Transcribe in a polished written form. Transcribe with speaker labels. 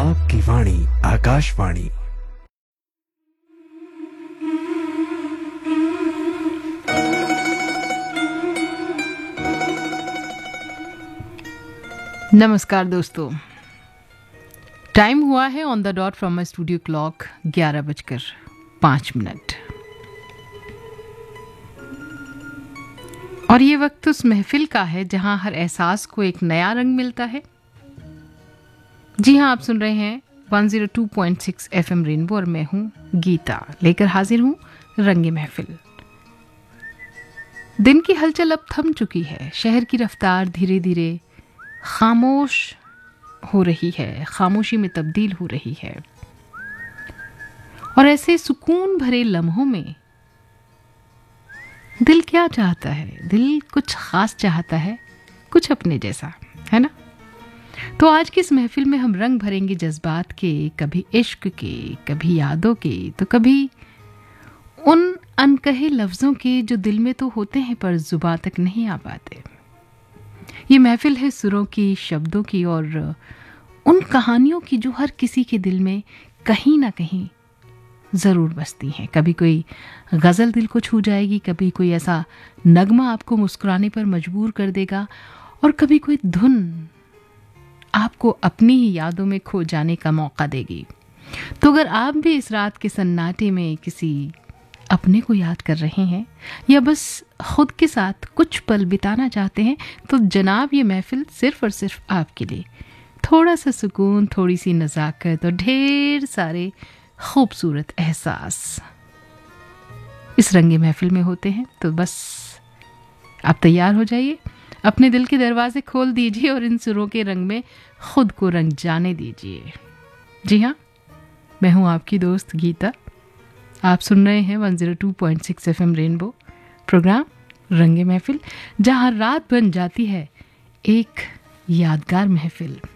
Speaker 1: आपकी वाणी आकाशवाणी।
Speaker 2: नमस्कार दोस्तों, टाइम हुआ है on the dot from my studio clock 11:05। और ये वक्त उस महफिल का है जहां हर एहसास को एक नया रंग मिलता है। जी हाँ, आप सुन रहे हैं 102.6 FM रेनबो और मैं हूं गीता, लेकर हाजिर हूं रंगे महफिल। दिन की हलचल अब थम चुकी है, शहर की रफ्तार धीरे धीरे खामोश हो रही है, खामोशी में तब्दील हो रही है। और ऐसे सुकून भरे लम्हों में दिल क्या चाहता है? दिल कुछ खास चाहता है, कुछ अपने जैसा, है ना? तो आज की इस महफिल में हम रंग भरेंगे जज्बात के, कभी इश्क के, कभी यादों के, तो कभी उन अनकहे लफ्जों के जो दिल में तो होते हैं पर जुबान तक नहीं आ पाते। ये महफिल है सुरों की, शब्दों की और उन कहानियों की जो हर किसी के दिल में कहीं ना कहीं ज़रूर बसती हैं। कभी कोई गज़ल दिल को छू जाएगी, कभी कोई ऐसा नगमा आपको मुस्कुराने पर मजबूर कर देगा, और कभी कोई धुन आपको अपनी ही यादों में खो जाने का मौका देगी। तो अगर आप भी इस रात के सन्नाटे में किसी अपने को याद कर रहे हैं या बस खुद के साथ कुछ पल बिताना चाहते हैं, तो जनाब ये महफिल सिर्फ और सिर्फ आपके लिए। थोड़ा सा सुकून, थोड़ी सी नज़ाकत और ढेर सारे खूबसूरत एहसास इस रंगे महफिल में होते हैं। तो बस आप तैयार हो जाइए, अपने दिल के दरवाजे खोल दीजिए और इन सुरों के रंग में खुद को रंग जाने दीजिए। जी हाँ, मैं हूँ आपकी दोस्त गीता। आप सुन रहे हैं 102.6 FM रेनबो, प्रोग्राम रंगे महफिल, जहाँ रात बन जाती है एक यादगार महफिल।